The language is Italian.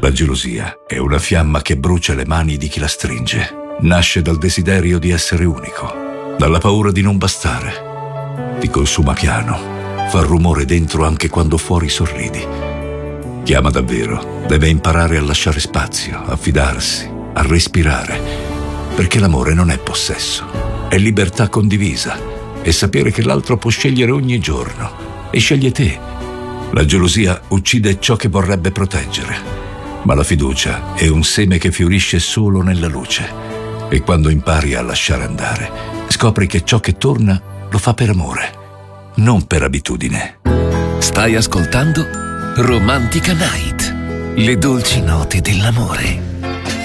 La gelosia è una fiamma che brucia le mani di chi la stringe. Nasce dal desiderio di essere unico, dalla paura di non bastare. Ti consuma piano, fa rumore dentro anche quando fuori sorridi. Chi ama davvero deve imparare a lasciare spazio, a fidarsi, a respirare, perché l'amore non è possesso, è libertà condivisa e sapere che l'altro può scegliere ogni giorno e sceglie te. La gelosia uccide ciò che vorrebbe proteggere. Ma la fiducia è un seme che fiorisce solo nella luce. E quando impari a lasciare andare, scopri che ciò che torna lo fa per amore, non per abitudine. Stai ascoltando Romantica Night, le dolci note dell'amore.